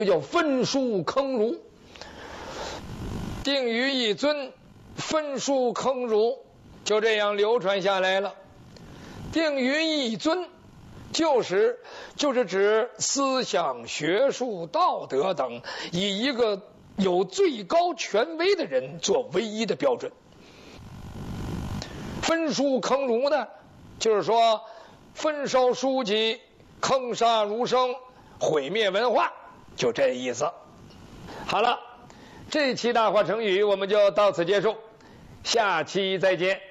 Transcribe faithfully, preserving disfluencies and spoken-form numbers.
叫焚书坑儒。定于一尊，焚书坑儒，就这样流传下来了。定于一尊，就是就是指思想、学术、道德等，以一个有最高权威的人做唯一的标准。焚书坑儒呢，就是说焚烧书籍，坑杀儒生，毁灭文化，就这意思。好了，这期大话成语我们就到此结束，下期再见。